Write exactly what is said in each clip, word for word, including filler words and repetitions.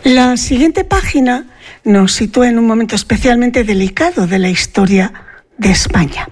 La siguiente página nos sitúa en un momento especialmente delicado de la historia de España.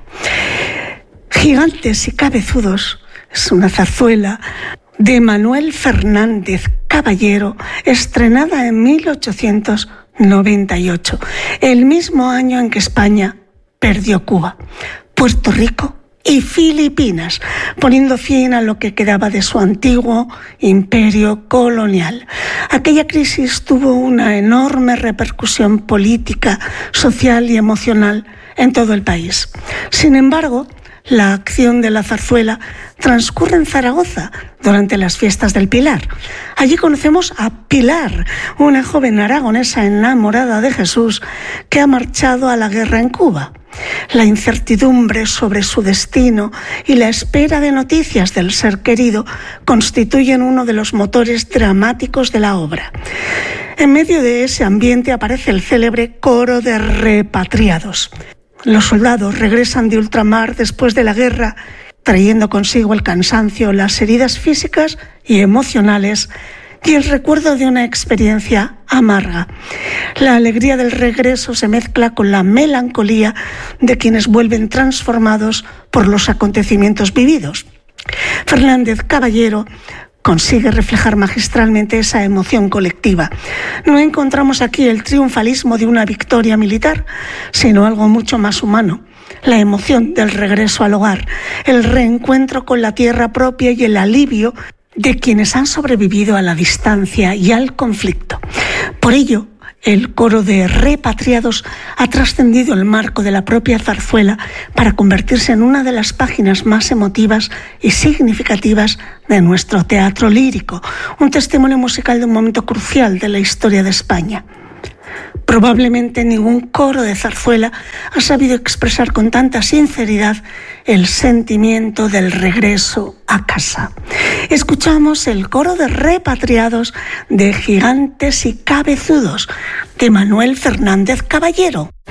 Gigantes y cabezudos es una zarzuela de Manuel Fernández Caballero, estrenada en mil ochocientos noventa y ocho, el mismo año en que España perdió Cuba, Puerto Rico y Filipinas, poniendo fin a lo que quedaba de su antiguo imperio colonial. Aquella crisis tuvo una enorme repercusión política, social y emocional en todo el país. Sin embargo, la acción de la zarzuela transcurre en Zaragoza durante las fiestas del Pilar. Allí conocemos a Pilar, una joven aragonesa enamorada de Jesús que ha marchado a la guerra en Cuba. La incertidumbre sobre su destino y la espera de noticias del ser querido constituyen uno de los motores dramáticos de la obra. En medio de ese ambiente aparece el célebre coro de repatriados. Los soldados regresan de ultramar después de la guerra, trayendo consigo el cansancio, las heridas físicas y emocionales y el recuerdo de una experiencia amarga. La alegría del regreso se mezcla con la melancolía de quienes vuelven transformados por los acontecimientos vividos. Fernández Caballero consigue reflejar magistralmente esa emoción colectiva. No encontramos aquí el triunfalismo de una victoria militar, sino algo mucho más humano. La emoción del regreso al hogar, el reencuentro con la tierra propia y el alivio de quienes han sobrevivido a la distancia y al conflicto. Por ello, el coro de repatriados ha trascendido el marco de la propia zarzuela para convertirse en una de las páginas más emotivas y significativas de nuestro teatro lírico, un testimonio musical de un momento crucial de la historia de España. Probablemente ningún coro de zarzuela ha sabido expresar con tanta sinceridad el sentimiento del regreso a casa. Escuchamos el coro de repatriados de Gigantes y Cabezudos, de Manuel Fernández Caballero.